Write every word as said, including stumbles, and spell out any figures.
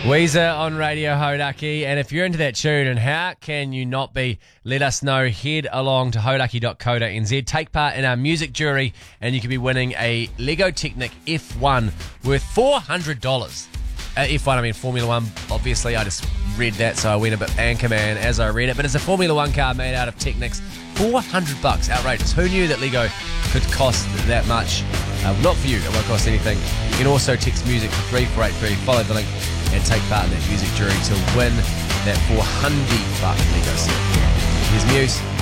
Weezer on Radio Hodaki, and if you're into that tune, and how can you not be, let us know. Head along to hodaki dot co dot n z, take part in our music jury, and you could be winning a Lego Technic F one worth four hundred dollars. Uh, F one, I mean Formula One, obviously. I just read that, so I went a bit Anchorman as I read it, but it's a Formula One car made out of Technics. four hundred bucks, outrageous. Who knew that Lego could cost that much? Uh, not for you, it won't cost anything. You can also text music to three four eight three, follow the link, and take part in that music jury to win that four hundred bucks Lego set. Here's Muse.